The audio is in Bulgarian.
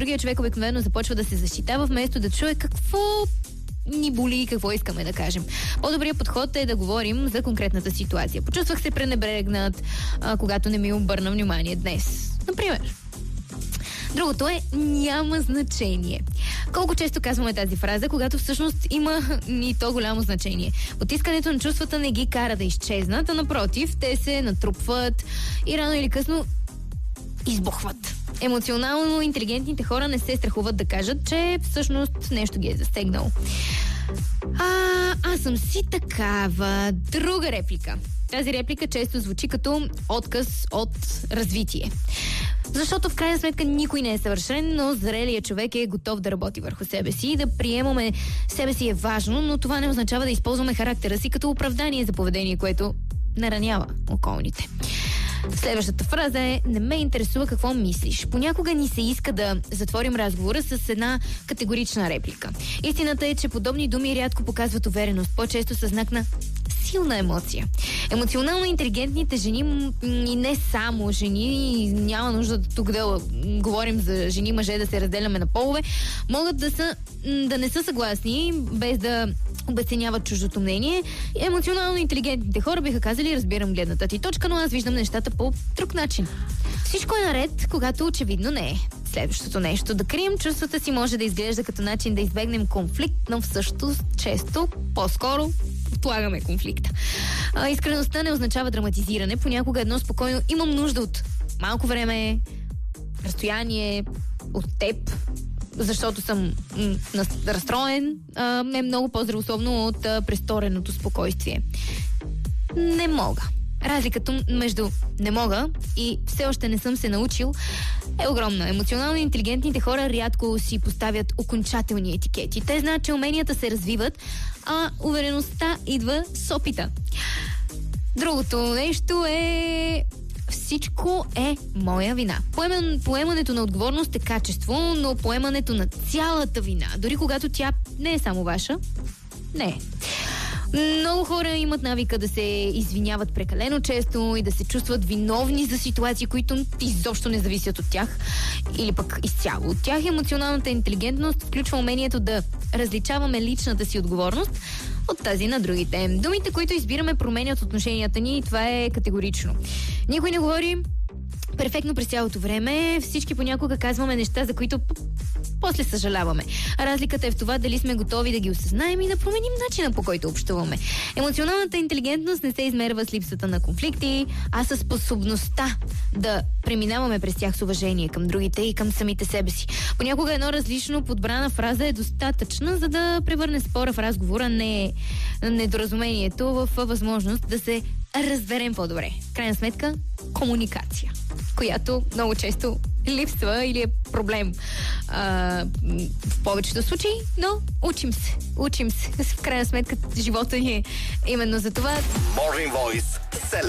другия човек обикновено започва да се защитава, вместо да чуе какво ни боли и какво искаме да кажем. По-добрият подход е да говорим за конкретната ситуация. Почувствах се пренебрегнат, когато не ми обърна внимание днес. Например. Другото е няма значение. Колко често казваме тази фраза, когато всъщност има и то голямо значение. Потискането на чувствата не ги кара да изчезнат, а напротив, те се натрупват и рано или късно избухват. Емоционално интелигентните хора не се страхуват да кажат, че всъщност нещо ги е засегнало. Аз съм си такава. Друга реплика. Тази реплика често звучи като отказ от развитие. Защото в крайна сметка никой не е съвършен, но зрелият човек е готов да работи върху себе си и да приемаме себе си е важно, но това не означава да използваме характера си като оправдание за поведение, което наранява околните. Следващата фраза е: не ме интересува какво мислиш. Понякога ни се иска да затворим разговора с една категорична реплика. Истината е, че подобни думи рядко показват увереност, по-често са знак на силна емоция. Емоционално интелигентните жени и не само жени, няма нужда тук да говорим за жени, мъже, да се разделяме на полове, могат да не са съгласни, без да обесценяват чуждото мнение. Емоционално интелигентните хора биха казали: разбирам гледната ти точка, но аз виждам нещата по друг начин. Всичко е наред, когато очевидно не е. Следващото нещо: да крием чувствата си може да изглежда като начин да избегнем конфликт, но всъщност често по-скоро отлагаме конфликта. Искреността не означава драматизиране. Понякога едно спокойно: имам нужда от малко време, разстояние от теб, защото съм разстроен, е много по-здравословно от престореното спокойствие. Не мога. Разликата между не мога и все още не съм се научил е огромна. Емоционално интелигентните хора рядко си поставят окончателни етикети. Те знаят, че уменията се развиват, а увереността идва с опита. Другото нещо е: всичко е моя вина. Поемането на отговорност е качество, но поемането на цялата вина, дори когато тя не е само ваша, не е. Много хора имат навика да се извиняват прекалено често и да се чувстват виновни за ситуации, които изобщо не зависят от тях или пък изцяло от тях. Емоционалната интелигентност включва умението да различаваме личната си отговорност от тази на другите. Думите, които избираме, променят отношенията ни и това е категорично. Никой не говори перфектно през цялото време. Всички понякога казваме неща, за които после съжаляваме. Разликата е в това дали сме готови да ги осъзнаем и да променим начина, по който общуваме. Емоционалната интелигентност не се измерва с липсата на конфликти, а с способността да преминаваме през тях с уважение към другите и към самите себе си. Понякога едно различно подбрана фраза е достатъчна, за да превърне спора в разговора, не недоразумението в възможност да се разберем по-добре. В крайна сметка, комуникация, която много често липсва или е проблем в повечето случаи, но учим се. В крайна сметка, живота ни е именно за това. Morning Voice.